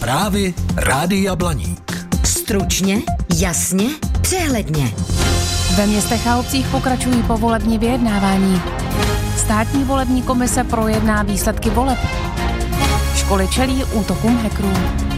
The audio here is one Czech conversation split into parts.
Zprávy Rádia Blaník. Stručně, jasně, přehledně. Ve městech a obcích pokračují povolební vyjednávání. Státní volební komise projedná výsledky voleb. Školy čelí útokům hackerů.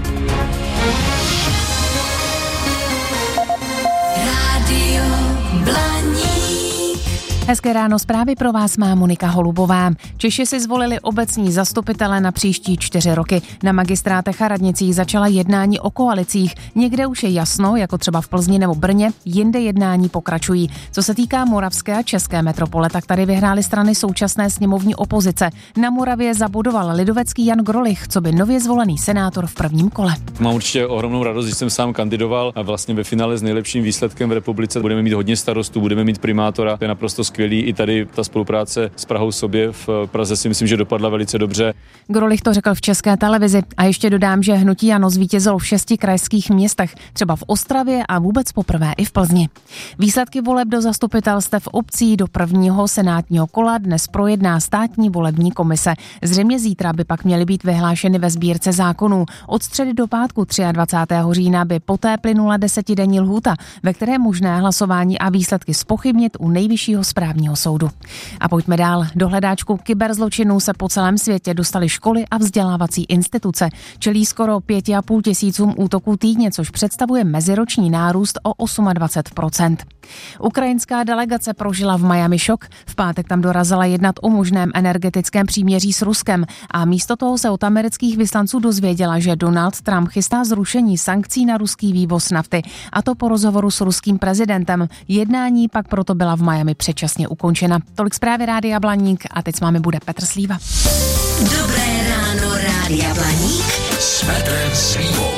Rádio Blaník. Hezké ráno, zprávy pro vás má Monika Holubová. Češi si zvolili obecní zastupitele na příští 4 roky. Na magistrátech a radnicích začala jednání o koalicích. Někde už je jasno, jako třeba v Plzni nebo Brně, jinde jednání pokračují. Co se týká moravské a české metropole, tak tady vyhrály strany současné sněmovní opozice. Na Moravě zabudoval lidovecký Jan Grolich, co by nově zvolený senátor v prvním kole. Mám určitě ohromnou radost, že jsem sám kandidoval a vlastně ve finále s nejlepším výsledkem v republice. Budeme mít hodně starostů, budeme mít primátora, to je naprosto skvělý. I tady ta spolupráce s Prahou sobě v Praze si myslím, že dopadla velice dobře. Grolich to řekl v České televizi. A ještě dodám, že hnutí ANO zvítězilo v 6 krajských městech, třeba v Ostravě a vůbec poprvé i v Plzni. Výsledky voleb do zastupitelstev obcí do prvního senátního kola dnes projedná státní volební komise. Zřejmě zítra by pak měly být vyhlášeny ve sbírce zákonů. Od středy do pátku 23. října by poté plynula 10denní lhůta, ve které je možné hlasování a výsledky zpochybnit u Nejvyššího správního soudu. A pojďme dál. Do hledáčku kyberzločinů se po celém světě dostaly školy a vzdělávací instituce. Čelí skoro 5,5 tisícům útoků týdně, což představuje meziroční nárůst o 28%. Ukrajinská delegace prožila v Miami šok. V pátek tam dorazila jednat o možném energetickém příměří s Ruskem a místo toho se od amerických vyslanců dozvěděla, že Donald Trump chystá zrušení sankcí na ruský vývoz nafty, a to po rozhovoru s ruským prezidentem. Jednání pak proto byla v Miami předčasně ukončena. Tolik zprávy Rádia Blaník a teď s vámi bude Petr Slíva. Dobré ráno, Rádia Blaník. S Petrem Slívou.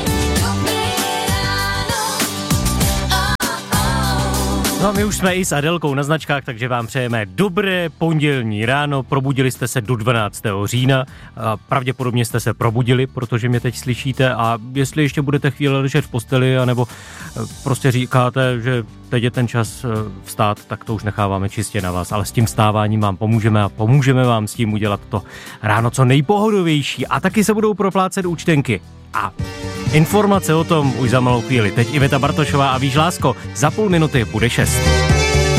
No a my už jsme i s Adelkou na značkách, takže vám přejeme dobré pondělní ráno. Probudili jste se do 12. října. Pravděpodobně jste se probudili, protože mě teď slyšíte, a jestli ještě budete chvíli ležet v posteli, anebo prostě říkáte, že teď je ten čas vstát, tak to už necháváme čistě na vás. Ale s tím vstáváním vám pomůžeme a pomůžeme vám s tím udělat to ráno co nejpohodovější. A taky se budou proplácet účtenky. A informace o tom už za malou chvíli. Teď Iveta Bartošová a Víš Lásko, za půl minuty bude 6.